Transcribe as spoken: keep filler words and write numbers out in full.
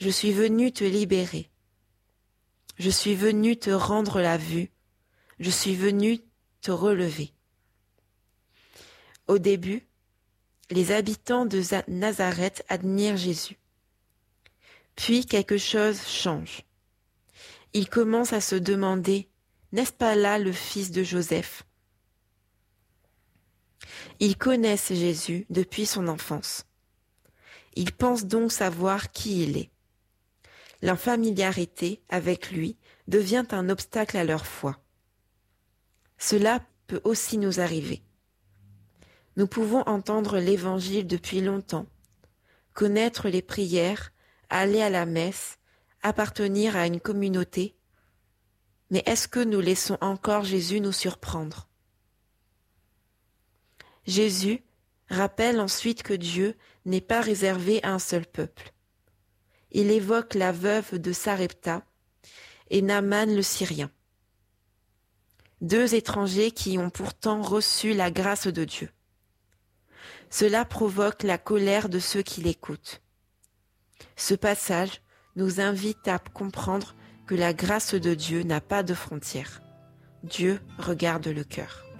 Je suis venu te libérer. Je suis venu te rendre la vue. Je suis venu te relever. » Au début, les habitants de Nazareth admirent Jésus. Puis quelque chose change. Ils commencent à se demander, n'est-ce pas là le fils de Joseph ? Ils connaissent Jésus depuis son enfance. Ils pensent donc savoir qui il est. Leur familiarité avec lui devient un obstacle à leur foi. Cela peut aussi nous arriver. Nous pouvons entendre l'Évangile depuis longtemps, connaître les prières, aller à la messe, appartenir à une communauté. Mais est-ce que nous laissons encore Jésus nous surprendre ? Jésus rappelle ensuite que Dieu n'est pas réservé à un seul peuple. Il évoque la veuve de Sarepta et Naaman le Syrien, deux étrangers qui ont pourtant reçu la grâce de Dieu. Cela provoque la colère de ceux qui l'écoutent. Ce passage nous invite à comprendre que la grâce de Dieu n'a pas de frontières. Dieu regarde le cœur.